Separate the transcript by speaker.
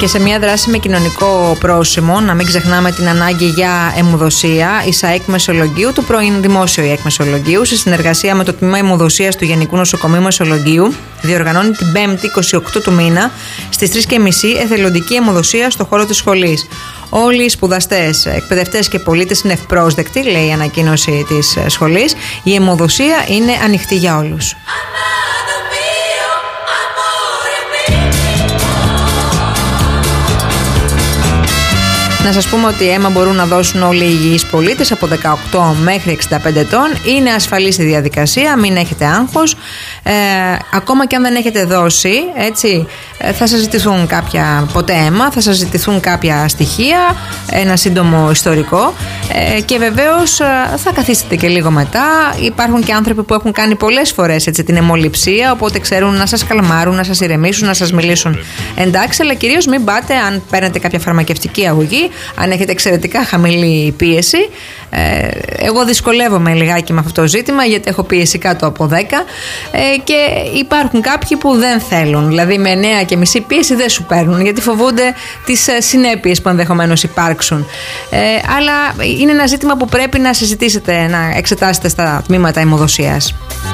Speaker 1: Και σε μια δράση με κοινωνικό πρόσημο, να μην ξεχνάμε την ανάγκη για αιμοδοσία, η ΣΑΕΚ Μεσολογγίου, το πρώην Δημόσιο ΙΕΚ Μεσολογγίου, σε συνεργασία με το Τμήμα Αιμοδοσίας του Γενικού Νοσοκομείου Μεσολογγίου, διοργανώνει την 5η 28 του μήνα στις 3:30 εθελοντική αιμοδοσία στο χώρο της σχολής. Όλοι οι σπουδαστές, εκπαιδευτές και πολίτες είναι ευπρόσδεκτοι, λέει η ανακοίνωση της σχολής. Η αιμοδοσία είναι ανοιχτή για όλους. Να σας πούμε ότι αίμα μπορούν να δώσουν όλοι οι υγιείς πολίτες από 18 μέχρι 65 ετών. Είναι ασφαλής η διαδικασία, μην έχετε άγχος. Ακόμα και αν δεν έχετε δώσει, έτσι, θα σας ζητηθούν κάποια ποτέ αίμα, θα σας ζητηθούν κάποια στοιχεία, ένα σύντομο ιστορικό και βεβαίως θα καθίσετε και λίγο μετά. Υπάρχουν και άνθρωποι που έχουν κάνει πολλές φορές, έτσι, την αιμοληψία, οπότε ξέρουν να σας καλμάρουν, να σας ηρεμήσουν, να σας μιλήσουν. Εντάξει, αλλά κυρίως μην πάτε αν παίρνετε κάποια φαρμακευτική αγωγή, αν έχετε εξαιρετικά χαμηλή πίεση. Εγώ δυσκολεύομαι λιγάκι με αυτό το ζήτημα, γιατί έχω πίεση κάτω από 10 και υπάρχουν κάποιοι που δεν θέλουν, δηλαδή με 9,5 πίεση δεν σου παίρνουν, γιατί φοβούνται τις συνέπειες που ενδεχομένως υπάρξουν. Αλλά είναι ένα ζήτημα που πρέπει να συζητήσετε, να εξετάσετε στα τμήματα αιμοδοσίας.